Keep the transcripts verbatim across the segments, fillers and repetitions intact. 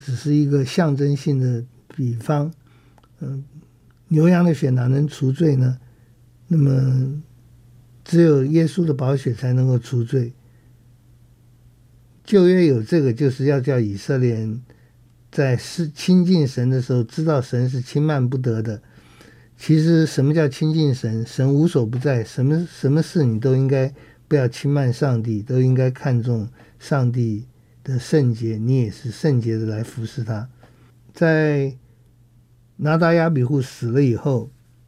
只是一个象征性的比方。嗯，牛羊的血哪能除罪呢？那么只有耶稣的宝血才能够除罪。旧约有这个，就是要叫以色列人在亲近神的时候知道神是轻慢不得的。其实什么叫亲近神？神无所不在，什么什么事你都应该不要轻慢上帝，都应该看重上帝的圣洁，你也是圣洁的来服侍他。在拿达亚比户死了以后，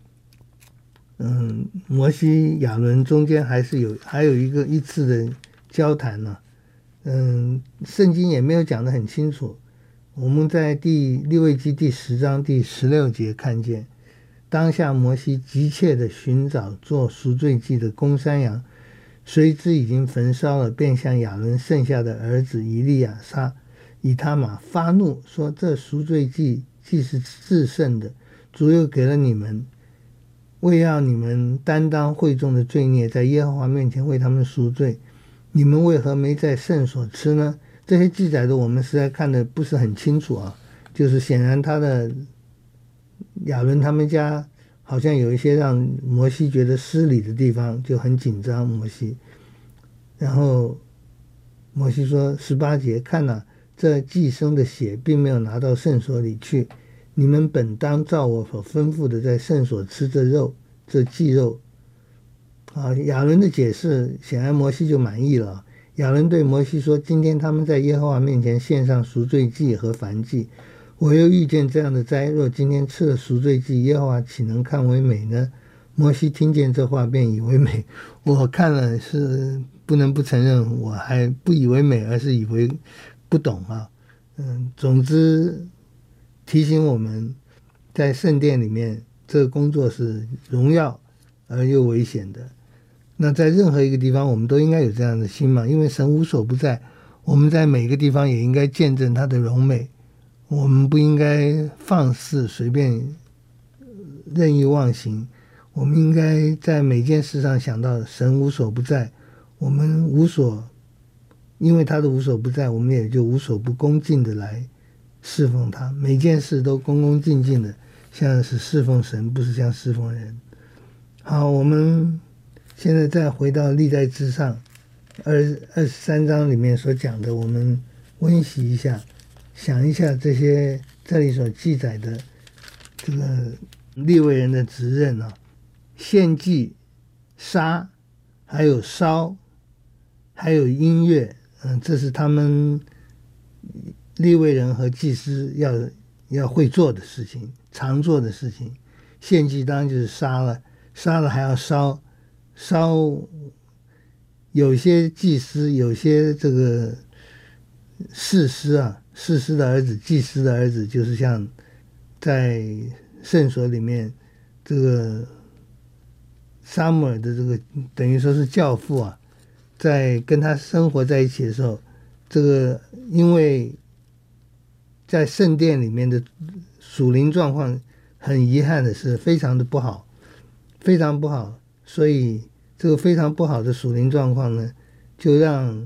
嗯，摩西亚伦中间还是有还有一个一次的交谈呢、啊。嗯，圣经也没有讲得很清楚。我们在第利未记第十章第十六节看见，当下摩西急切地寻找做赎罪祭的公山羊，谁知已经焚烧了，便向亚伦剩下的儿子以利亚撒、以他玛发怒，说：这赎罪祭既是至圣的，主又给了你们，为要你们担当会众的罪孽，在耶和华面前为他们赎罪，你们为何没在圣所吃呢？这些记载的我们实在看得不是很清楚啊，就是显然他的亚伦他们家好像有一些让摩西觉得失礼的地方，就很紧张摩西。然后摩西说十八节，看哪、啊，这祭牲的血并没有拿到圣所里去，你们本当照我所吩咐的在圣所吃这肉，这祭肉。啊，亚伦的解释显然摩西就满意了。亚伦对摩西说：今天他们在耶和华面前献上赎罪祭和燔祭，我又遇见这样的灾，若今天吃了赎罪祭，耶和华岂能看为美呢？摩西听见这话便以为美。我看了是不能不承认，我还不以为美，而是以为不懂啊。嗯，总之提醒我们在圣殿里面这个工作是荣耀而又危险的。那在任何一个地方我们都应该有这样的心嘛，因为神无所不在，我们在每个地方也应该见证他的荣美，我们不应该放肆随便任意妄行，我们应该在每件事上想到神无所不在，我们无所因为他的无所不在，我们也就无所不恭敬的来侍奉他，每件事都恭恭敬敬的，像是侍奉神，不是像侍奉人。好，我们现在再回到历代志上二二十三章里面所讲的，我们温习一下，想一下这些这里所记载的这个利未人的职任啊，献祭、杀，还有烧，还有音乐，嗯，这是他们利未人和祭司要要会做的事情，常做的事情。献祭当然就是杀了，杀了还要烧。烧，有些祭司，有些这个士师啊，士师的儿子，祭司的儿子，就是像在圣所里面这个撒母耳的这个等于说是教父啊，在跟他生活在一起的时候，这个因为在圣殿里面的属灵状况很遗憾的是非常的不好，非常不好。所以这个非常不好的属灵状况呢，就让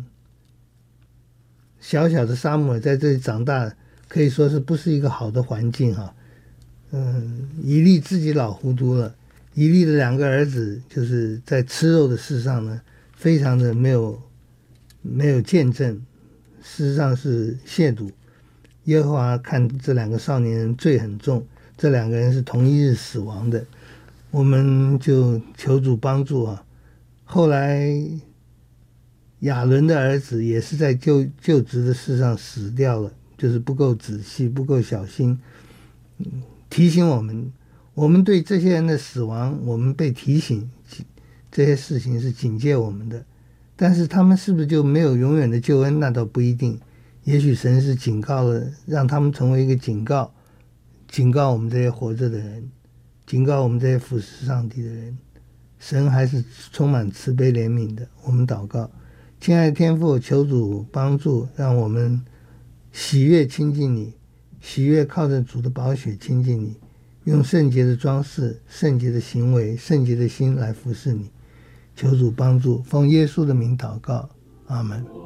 小小的撒母耳在这里长大，可以说是不是一个好的环境哈、啊。嗯，以利自己老糊涂了，以利的两个儿子就是在吃肉的事上呢，非常的没有没有见证，事实上是亵渎。耶和华看这两个少年人罪很重，这两个人是同一日死亡的。我们就求主帮助啊！后来亚伦的儿子也是在就就职的事上死掉了，就是不够仔细，不够小心。嗯，提醒我们，我们对这些人的死亡，我们被提醒这些事情是警戒我们的。但是他们是不是就没有永远的救恩？那倒不一定。也许神是警告了，让他们成为一个警告，警告我们这些活着的人。警告我们这些服侍上帝的人，神还是充满慈悲怜悯的。我们祷告，亲爱的天父，求主帮助，让我们喜悦亲近你，喜悦靠着主的宝血亲近你，用圣洁的装饰、圣洁的行为、圣洁的心来服侍你。求主帮助，奉耶稣的名祷告，阿们。